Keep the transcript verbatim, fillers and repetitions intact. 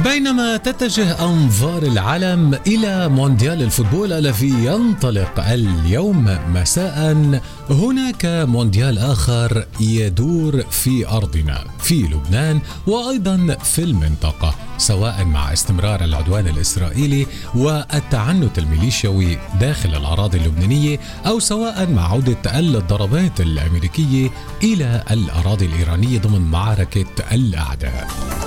بينما تتجه أنظار العالم إلى مونديال الفوتبول الذي ينطلق اليوم مساء، هناك مونديال آخر يدور في أرضنا في لبنان وأيضا في المنطقة، سواء مع استمرار العدوان الإسرائيلي والتعنت الميليشيوي داخل الأراضي اللبنانية، أو سواء مع عودة الضربات الأمريكية إلى الأراضي الإيرانية ضمن معركة الأعداء.